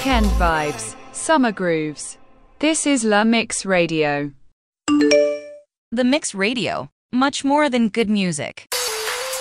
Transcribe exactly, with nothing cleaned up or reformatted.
weekend vibes, summer grooves. This is La Mix Radio. The Mix Radio, much more than good music.